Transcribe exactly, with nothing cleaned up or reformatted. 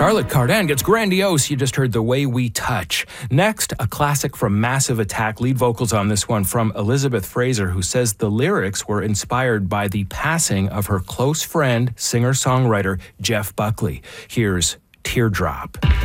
Charlotte Cardin gets grandiose. You just heard The Way We Touch. Next, a classic from Massive Attack. Lead vocals on this one from Elizabeth Fraser, who says the lyrics were inspired by the passing of her close friend, singer-songwriter Jeff Buckley. Here's Teardrop.